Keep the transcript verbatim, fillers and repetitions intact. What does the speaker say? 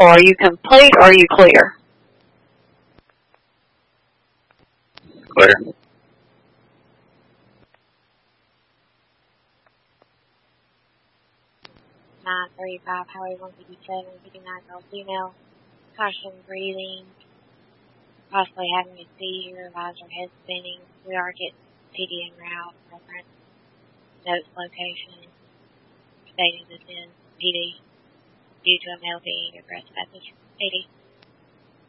or are you complete, or are you clear? Clear. nine three five, Highway one fifty-seven, fifty-nine year old female, caution breathing, possibly having a seizure, visor head spinning. We are getting P D en route, reference, notes location, stating this is P D due to a male being aggressive at this P D.